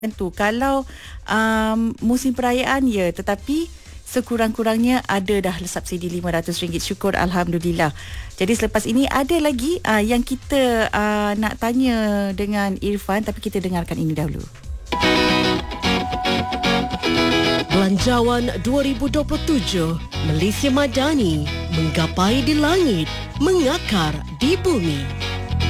Tentu kalau musim perayaan ya, tetapi sekurang-kurangnya ada dah subsidi RM500. Syukur Alhamdulillah. Jadi selepas ini ada lagi yang kita nak tanya dengan Irfan, tapi kita dengarkan ini dahulu. Belanjawan 2027, Malaysia Madani menggapai di langit, mengakar di bumi.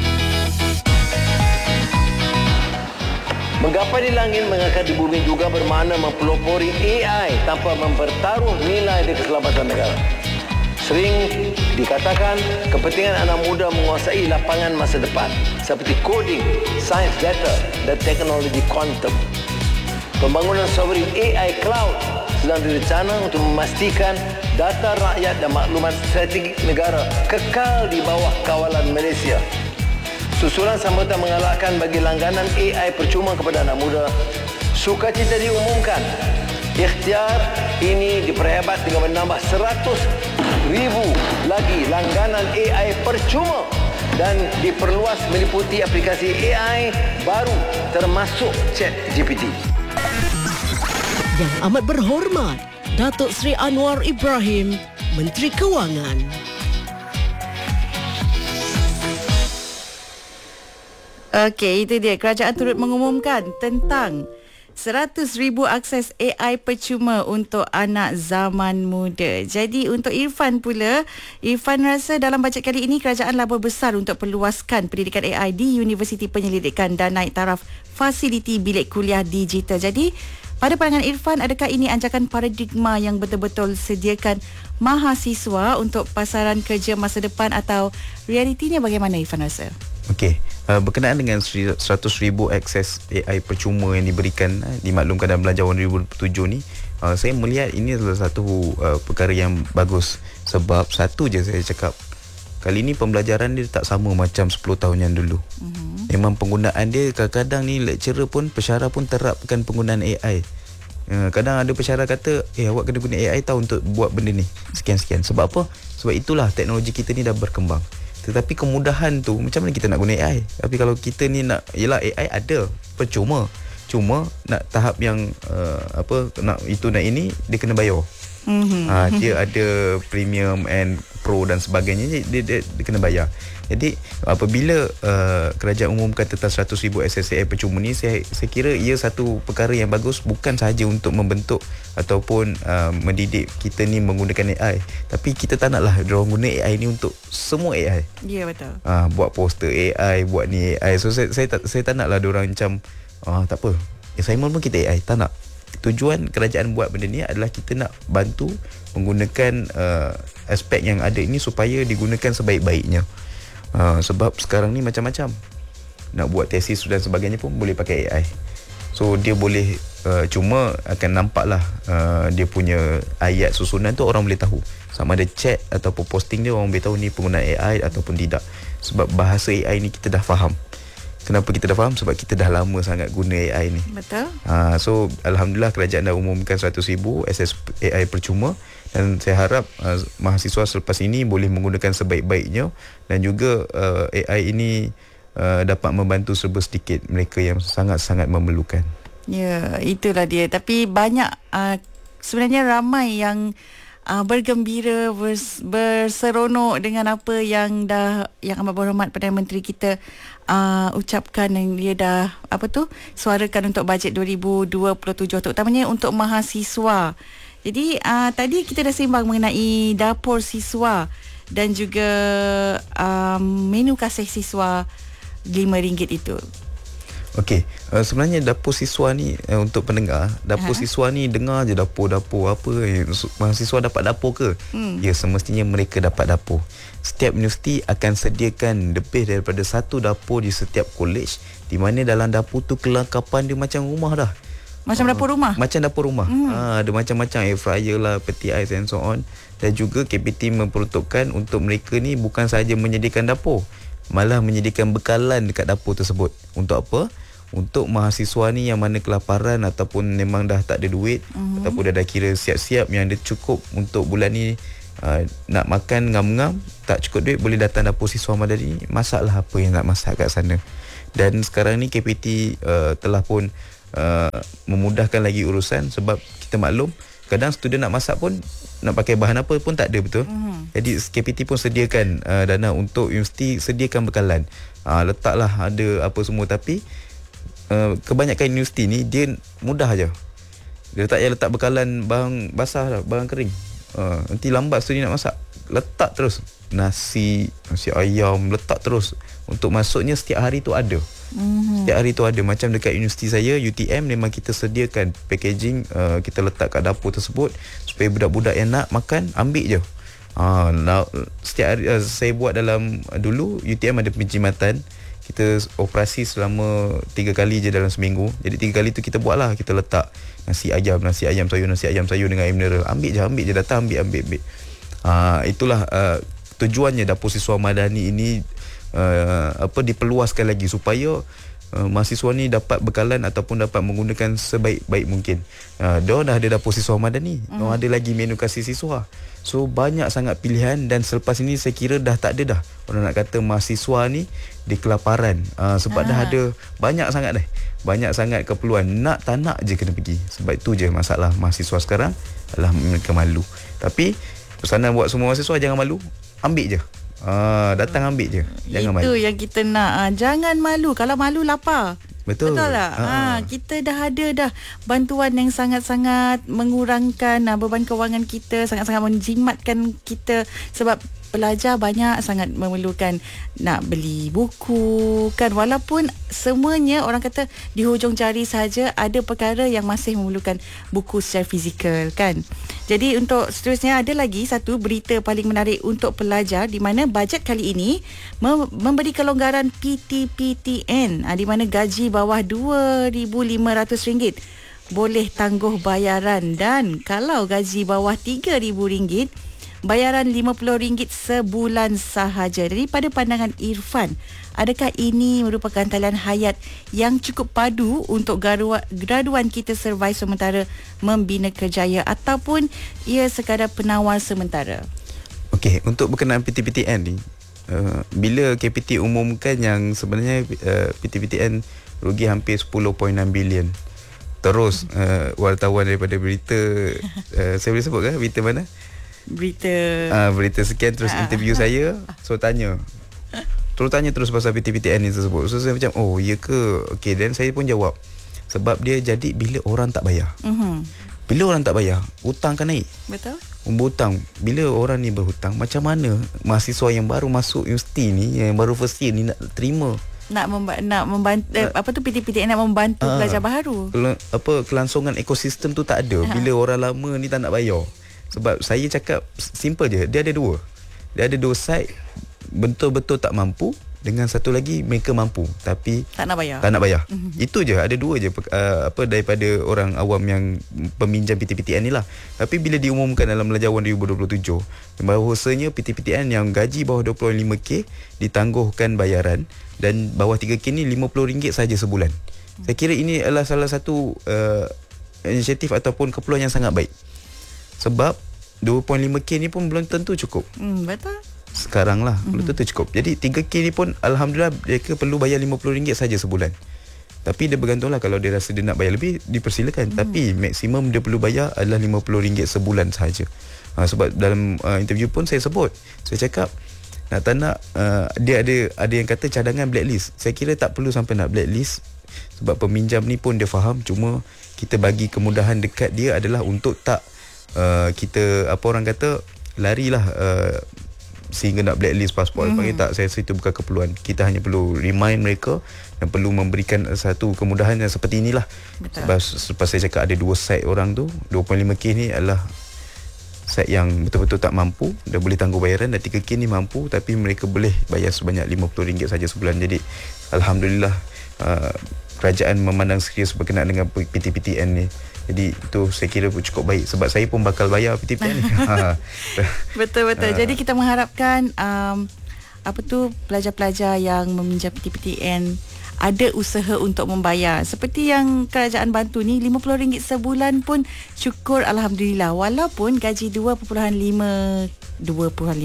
Menggapai di langit, mengakar di bumi juga bermakna mempelopori AI tanpa mempertaruh nilai di keselamatan negara. Sering dikatakan kepentingan anak muda menguasai lapangan masa depan seperti coding, science data dan teknologi kuantum. Pembangunan sovereign AI cloud sedang direncana untuk memastikan data rakyat dan maklumat strategik negara kekal di bawah kawalan Malaysia. Susulan sambutan mengalahkan bagi langganan AI percuma kepada anak muda, sukacita diumumkan. Ikhtiar ini diperhebat dengan menambah 100,000 lagi langganan AI percuma dan diperluas meliputi aplikasi AI baru termasuk ChatGPT. Yang amat berhormat, Datuk Seri Anwar Ibrahim, Menteri Kewangan. Okey, itu dia. Kerajaan turut mengumumkan tentang 100,000 akses AI percuma untuk anak zaman muda. Jadi untuk Irfan pula, Irfan rasa dalam bajet kali ini kerajaan laba besar untuk perluaskan pendidikan AI di Universiti Penyelidikan dan naik taraf fasiliti bilik kuliah digital. Jadi pada pandangan Irfan, adakah ini anjakan paradigma yang betul-betul sediakan mahasiswa untuk pasaran kerja masa depan atau realitinya bagaimana Irfan rasa? Okey, berkenaan dengan 100,000 akses AI percuma yang diberikan, dimaklumkan dalam Belanjawan 2007 ni, saya melihat ini adalah satu perkara yang bagus. Sebab satu je saya cakap, kali ni pembelajaran dia tak sama macam 10 tahun yang dulu. Memang penggunaan dia kadang-kadang ni lecturer pun, pensyarah pun terapkan penggunaan AI. Kadang ada pensyarah kata, awak kena guna AI tahu untuk buat benda ni sekian-sekian. Sebab apa? Sebab itulah teknologi kita ni dah berkembang. Tetapi kemudahan tu, macam mana kita nak guna AI? Tapi kalau kita ni nak, yelah AI ada percuma, cuma nak tahap yang nak itu nak ini, dia kena bayar. Dia ada premium and pro dan sebagainya, dia kena bayar. Jadi apabila kerajaan umumkan tentang 100,000 SSAI percuma ni, saya kira ia satu perkara yang bagus, bukan sahaja untuk membentuk ataupun mendidik kita ni menggunakan AI, tapi kita tak naklah diorang guna AI ni untuk semua AI. Ya, betul. Buat poster AI, buat ni AI. So saya tak naklah diorang macam tak apa, assignment pun kita AI, tak nak. Tujuan kerajaan buat benda ni adalah kita nak bantu menggunakan aspek yang ada ini supaya digunakan sebaik-baiknya. Sebab sekarang ni macam-macam, nak buat tesis dan sebagainya pun boleh pakai AI. So dia boleh cuma akan nampaklah dia punya ayat susunan tu orang boleh tahu sama ada chat ataupun posting dia, orang boleh tahu ni penggunaan AI ataupun tidak. Sebab bahasa AI ni kita dah faham. Kenapa kita dah faham? Sebab kita dah lama sangat guna AI ni. Betul. So Alhamdulillah kerajaan dah umumkan 100,000 akses AI percuma, dan saya harap mahasiswa selepas ini boleh menggunakan sebaik-baiknya, dan juga AI ini dapat membantu serba sedikit mereka yang sangat-sangat memerlukan. Ya, itulah dia. Tapi banyak sebenarnya ramai yang bergembira, berseronok dengan apa yang amat berhormat Perdana Menteri kita ucapkan, yang dia dah suarakan untuk bajet 2027, terutamanya untuk mahasiswa. Jadi tadi kita dah sembang mengenai dapur siswa dan juga menu kasih siswa RM5 itu. Okey, sebenarnya dapur siswa ni untuk pendengar, dapur siswa ni dengar je dapur-dapur apa, mahasiswa dapat dapur ke? Ya, semestinya mereka dapat dapur. Setiap universiti akan sediakan lebih daripada satu dapur di setiap college, di mana dalam dapur tu kelengkapan dia macam rumah dah. Macam dapur rumah? Macam dapur rumah. Ada macam-macam, air fryer lah, peti ais and so on. Dan juga KPT memperuntukkan untuk mereka ni bukan sahaja menyediakan dapur, malah menyediakan bekalan dekat dapur tersebut. Untuk apa? Untuk mahasiswa ni yang mana kelaparan ataupun memang dah tak ada duit, ataupun dah kira siap-siap yang dia cukup untuk bulan ni nak makan ngam-ngam, tak cukup duit, boleh datang dapur siswa Madani, masaklah apa yang nak masak kat sana. Dan sekarang ni KPT telah pun memudahkan lagi urusan, sebab kita maklum kadang student nak masak pun nak pakai bahan apa pun tak ada, betul. Jadi KPT pun sediakan dana untuk universiti sediakan bekalan. Letaklah ada apa semua, tapi kebanyakan universiti ni dia mudah aja. Dia letak bekalan bahan basah lah, bahan kering. Nanti lambat student nak masak, letak terus nasi ayam, letak terus. Untuk masuknya setiap hari tu ada. Setiap hari tu ada. Macam dekat universiti saya UTM, memang kita sediakan packaging, kita letak kat dapur tersebut supaya budak-budak yang nak makan ambil je. Setiap hari saya buat dulu UTM ada penjimatan, kita operasi selama 3 kali je dalam seminggu. Jadi 3 kali tu kita buat lah, kita letak nasi ayam sayur dengan air mineral. Ambil je, datang ambil. Itulah tujuannya dapur siswa madani ini diperluaskan lagi supaya mahasiswa ni dapat bekalan ataupun dapat menggunakan sebaik-baik mungkin. Diorang dah ada dapur siswa madani, diorang ada lagi menu kasih siswa. So banyak sangat pilihan, dan selepas ini saya kira dah tak ada dah orang nak kata mahasiswa ni di kelaparan, sebab dah ada banyak sangat keperluan. Nak tak nak je kena pergi. Sebab itu je masalah mahasiswa sekarang adalah mereka malu. Tapi pesanan buat semua mahasiswa, jangan malu, ambil je. Datang ambil je, jangan malu. Itu yang kita nak. Jangan malu. Kalau malu lapar. Betul tak? Kita dah ada bantuan yang sangat-sangat mengurangkan beban kewangan kita, sangat-sangat menjimatkan kita, sebab pelajar banyak sangat memerlukan nak beli buku kan, walaupun semuanya orang kata di hujung jari saja ada perkara yang masih memerlukan buku secara fizikal kan. Jadi untuk seterusnya ada lagi satu berita paling menarik untuk pelajar, di mana bajet kali ini memberi kelonggaran PTPTN, di mana gaji bawah RM2,500 boleh tangguh bayaran, dan kalau gaji bawah RM3,000 bayaran RM50 sebulan sahaja. Daripada pandangan Irfan, adakah ini merupakan talian hayat yang cukup padu untuk graduan kita survive sementara membina kerjaya, ataupun ia sekadar penawar sementara? Okey, untuk berkenaan PTPTN ni, bila KPT umumkan yang sebenarnya PTPTN rugi hampir 10.6 bilion. Terus wartawan daripada berita saya boleh sebut ke berita mana? Berita sekian terus interview saya. So tanya terus pasal PTPTN ni tersebut. So saya macam, oh ya ke? Okay, then saya pun jawab, sebab dia jadi bila orang tak bayar. Bila orang tak bayar, hutang kan naik. Betul. Berhutang. Bila orang ni berhutang, macam mana mahasiswa yang baru masuk universiti ni, yang baru first year ni nak terima? Nak membantu PTPTN nak membantu pelajar baru. Kelangsungan ekosistem tu tak ada bila orang lama ni tak nak bayar. Sebab saya cakap simple je, dia ada dua side, betul-betul tak mampu, dengan satu lagi mereka mampu tapi tak nak bayar. Itu je, ada dua je daripada orang awam yang peminjam PTPTN ni lah. Tapi bila diumumkan dalam Pelajaran 2027 bahawasanya PTPTN yang gaji bawah 25k ditangguhkan bayaran, dan bawah 3k ni RM50 saja sebulan. Saya kira ini adalah salah satu inisiatif ataupun keperluan yang sangat baik. Sebab 2.5k ni pun belum tentu cukup. Betul. Sekarang lah belum tentu cukup. Jadi 3k ni pun alhamdulillah mereka perlu bayar RM50 saja sebulan. Tapi dia bergantunglah, kalau dia rasa dia nak bayar lebih, dipersilakan. Tapi maksimum dia perlu bayar adalah RM50 sebulan sahaja. Sebab dalam interview pun saya sebut, saya cakap nak tak nak dia ada yang kata cadangan blacklist. Saya kira tak perlu sampai nak blacklist, sebab peminjam ni pun dia faham. Cuma kita bagi kemudahan dekat dia adalah untuk tak kita orang kata larilah sehingga nak blacklist pasport. Tak, saya rasa itu bukan keperluan. Kita hanya perlu remind mereka dan perlu memberikan satu kemudahan yang seperti inilah. Sebab saya cakap ada dua side orang tu. 2.5k ni adalah side yang betul-betul tak mampu, dah boleh tangguh bayaran, dan 3k ni mampu tapi mereka boleh bayar sebanyak RM50 saja sebulan. Jadi alhamdulillah kerajaan memandang serius berkenaan dengan PTPTN ni. Jadi itu saya kira cukup baik, sebab saya pun bakal bayar PTPTN ni. Betul. Jadi kita mengharapkan pelajar-pelajar yang meminjam PTPTN ada usaha untuk membayar. Seperti yang kerajaan bantu ni, RM50 sebulan pun syukur alhamdulillah. Walaupun gaji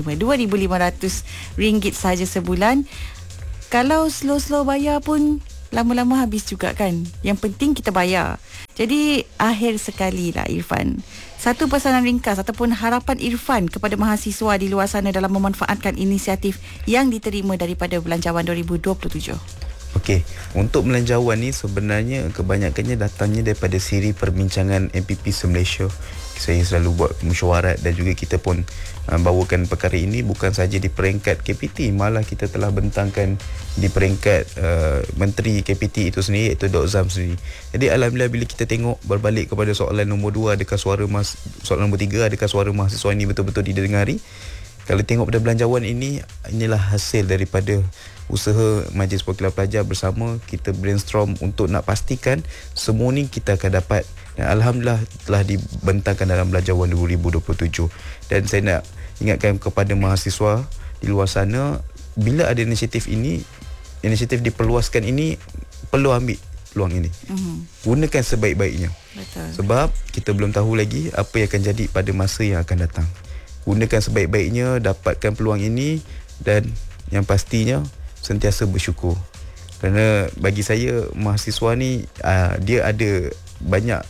RM2,500 saja sebulan, kalau slow-slow bayar pun lama-lama habis juga kan. Yang penting kita bayar. Jadi akhir sekali lah Irfan, satu pesanan ringkas ataupun harapan Irfan kepada mahasiswa di luar sana dalam memanfaatkan inisiatif yang diterima daripada Belanjawan 2027. Okey, untuk belanjawan ni sebenarnya kebanyakannya datangnya daripada siri perbincangan MPP se-Malaysia. Saya selalu buat mesyuarat dan juga kita pun bawakan perkara ini bukan saja di peringkat KPT, malah kita telah bentangkan di peringkat Menteri KPT itu sendiri, iaitu Dr. Zam sendiri. Jadi alhamdulillah bila kita tengok berbalik kepada soalan nombor 2, adakah soalan nombor 3, adakah suara mahasiswa ini betul-betul didengari? Kalau tengok pada belanjawan ini, inilah hasil daripada usaha Majlis Perwakilan Pelajar bersama. Kita brainstorm untuk nak pastikan semua ni kita akan dapat, dan alhamdulillah telah dibentangkan dalam belanjawan 2027. Dan saya nak ingatkan kepada mahasiswa di luar sana, bila ada inisiatif ini, inisiatif diperluaskan ini, perlu ambil peluang ini. Gunakan sebaik-baiknya. Betul. Sebab kita belum tahu lagi apa yang akan jadi pada masa yang akan datang. Gunakan sebaik-baiknya, dapatkan peluang ini, dan yang pastinya sentiasa bersyukur. Kerana bagi saya mahasiswa ni dia ada banyak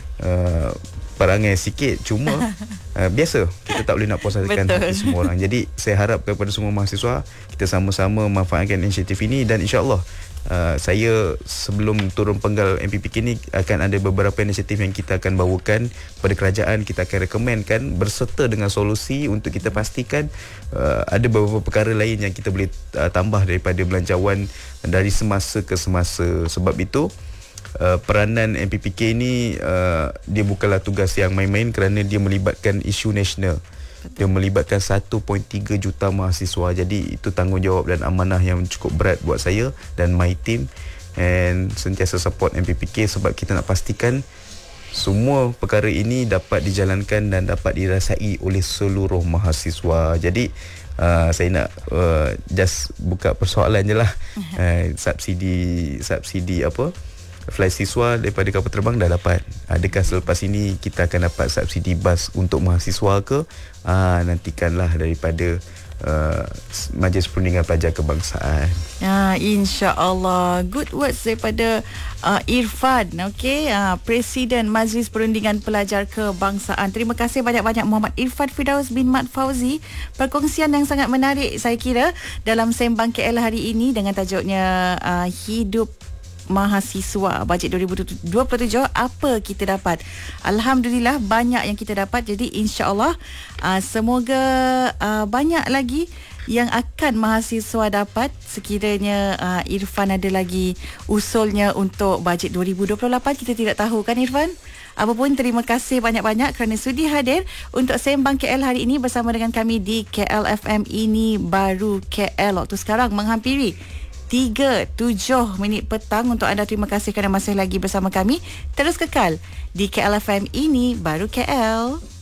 perangai sikit, cuma biasa kita tak boleh nak puaskan hati semua orang. Jadi saya harap kepada semua mahasiswa, kita sama-sama manfaatkan inisiatif ini, dan insya-Allah saya sebelum turun penggal MPPK ni akan ada beberapa inisiatif yang kita akan bawakan kepada kerajaan. Kita akan rekomenkan berserta dengan solusi untuk kita pastikan ada beberapa perkara lain yang kita boleh tambah daripada belanjawan dari semasa ke semasa. Sebab itu peranan MPPK ini dia bukanlah tugas yang main-main, kerana dia melibatkan isu nasional. Dia melibatkan 1.3 juta mahasiswa. Jadi itu tanggungjawab dan amanah yang cukup berat buat saya dan my team, and sentiasa support MPPK sebab kita nak pastikan semua perkara ini dapat dijalankan dan dapat dirasai oleh seluruh mahasiswa. Jadi saya nak just buka persoalan je lah. Subsidi apa, flight siswa daripada kapal terbang dah dapat. Adakah selepas ini kita akan dapat subsidi bas untuk mahasiswa ke? Nantikanlah daripada Majlis Perundingan Pelajar Kebangsaan. InsyaAllah. Good words daripada Irfan, Presiden Majlis Perundingan Pelajar Kebangsaan. Terima kasih banyak-banyak Muhammad Irfan Firdaus bin Mat Fauzi. Perkongsian yang sangat menarik saya kira dalam Sembang KL hari ini dengan tajuknya Hidup Mahasiswa Bajet 2027, apa kita dapat. Alhamdulillah banyak yang kita dapat. Jadi insya-Allah semoga banyak lagi yang akan mahasiswa dapat sekiranya Irfan ada lagi usulnya untuk bajet 2028. Kita tidak tahu kan Irfan? Apapun, terima kasih banyak-banyak kerana sudi hadir untuk Sembang KL hari ini bersama dengan kami di KL FM Ini Baru KL. Waktu sekarang menghampiri 3:07 petang untuk anda. Terima kasih kerana masih lagi bersama kami. Terus kekal di KL FM Ini Baru KL.